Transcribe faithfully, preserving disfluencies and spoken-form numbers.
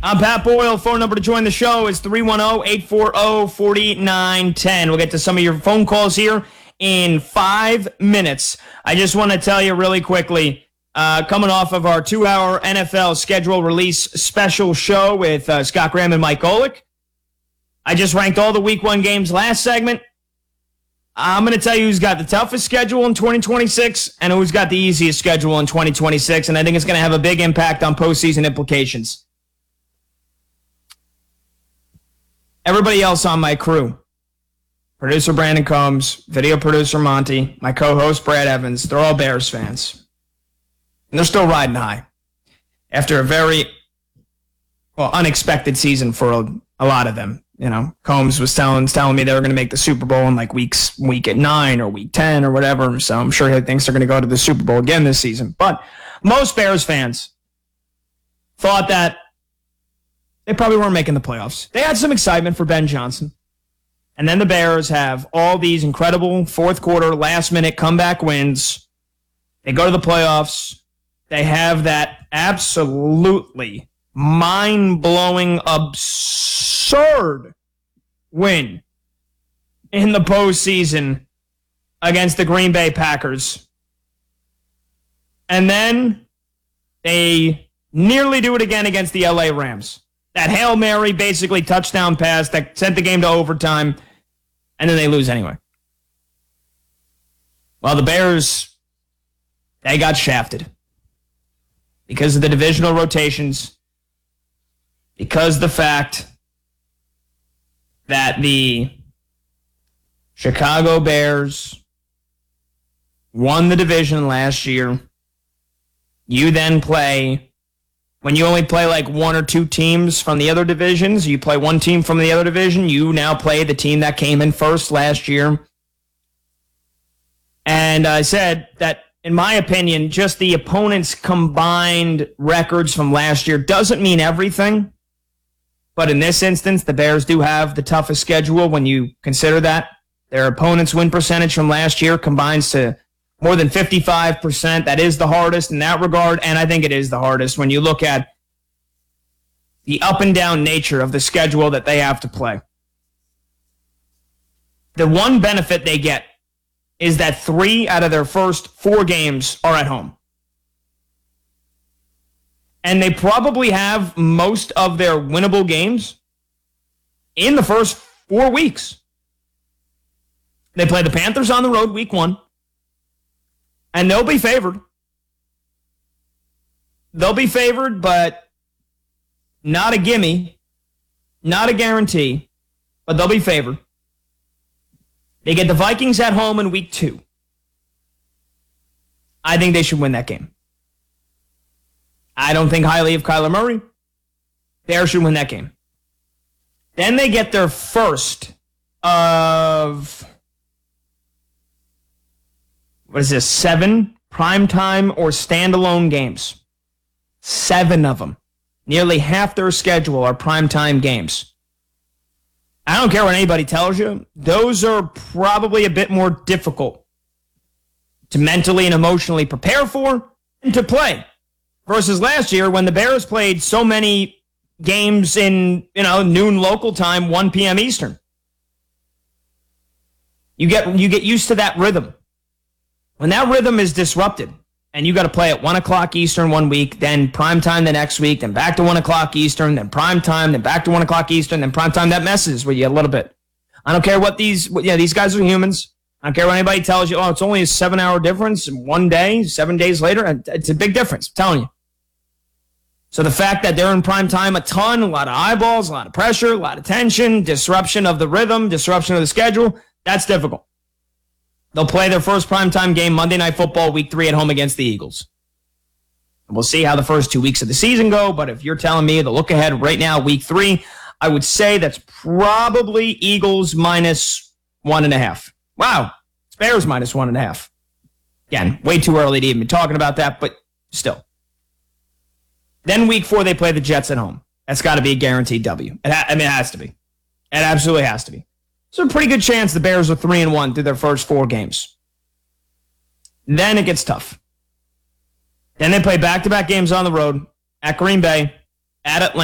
I'm Pat Boyle. Phone number to join the show is three one zero, eight four zero, four nine one zero. We'll get to some of your phone calls here in five minutes. I just want to tell you really quickly, uh, coming off of our two-hour N F L schedule release special show with uh, Scott Graham and Mike Golick, I just ranked all the week one games last segment. I'm going to tell you who's got the toughest schedule in twenty twenty-six and who's got the easiest schedule in twenty twenty-six, and I think it's going to have a big impact on postseason implications. Everybody else on my crew, producer Brandon Combs, video producer Monty, my co-host Brad Evans, they're all Bears fans. And they're still riding high after a very well unexpected season for a, a lot of them. You know, Combs was telling telling me they were going to make the Super Bowl in like weeks week at nine or week ten or whatever. So I'm sure he thinks they're going to go to the Super Bowl again this season. But most Bears fans thought that they probably weren't making the playoffs. They had some excitement for Ben Johnson. And then the Bears have all these incredible fourth quarter, last minute comeback wins. They go to the playoffs. They have that absolutely mind-blowing, absurd win in the postseason against the Green Bay Packers. And then they nearly do it again against the L A Rams. That Hail Mary, basically touchdown pass that sent the game to overtime, and then they lose anyway. Well, the Bears, they got shafted because of the divisional rotations, because of the fact that the Chicago Bears won the division last year. You then play... When you only play like one or two teams from the other divisions, you play one team from the other division, you now play the team that came in first last year. And I said that, in my opinion, just the opponents' combined records from last year doesn't mean everything. But in this instance, the Bears do have the toughest schedule when you consider that. Their opponents' win percentage from last year combines to more than fifty-five percent. That is the hardest in that regard, and I think it is the hardest when you look at the up and down nature of the schedule that they have to play. The one benefit they get is that three out of their first four games are at home. And they probably have most of their winnable games in the first four weeks. They play the Panthers on the road week one. And they'll be favored. They'll be favored, but not a gimme, not a guarantee, but they'll be favored. They get the Vikings at home in week two. I think they should win that game. I don't think highly of Kyler Murray. Bears should win that game. Then they get their first of... What is this, seven primetime or standalone games? Seven of them. Nearly half their schedule are primetime games. I don't care what anybody tells you. Those are probably a bit more difficult to mentally and emotionally prepare for and to play. Versus last year when the Bears played so many games in, you know, noon local time, one p.m. Eastern. You get you get used to that rhythm. When that rhythm is disrupted, and you got to play at one o'clock Eastern one week, then prime time the next week, then back to one o'clock Eastern, then prime time, then back to one o'clock Eastern, then prime time, that messes with you a little bit. I don't care what these, yeah, these guys are humans. I don't care what anybody tells you, oh, it's only a seven-hour difference in one day, seven days later. It's a big difference, I'm telling you. So the fact that they're in prime time a ton, a lot of eyeballs, a lot of pressure, a lot of tension, disruption of the rhythm, disruption of the schedule, that's difficult. They'll play their first primetime game Monday Night Football week three at home against the Eagles. And we'll see how the first two weeks of the season go, but if you're telling me the look ahead right now, week three, I would say that's probably Eagles minus one and a half. Wow. It's Bears minus one and a half. Again, way too early to even be talking about that, but still. Then week four, they play the Jets at home. That's got to be a guaranteed W. It ha- I mean, it has to be. It absolutely has to be. There's a pretty good chance the Bears are three and one through their first four games. Then it gets tough. Then they play back-to-back games on the road at Green Bay, at Atlanta.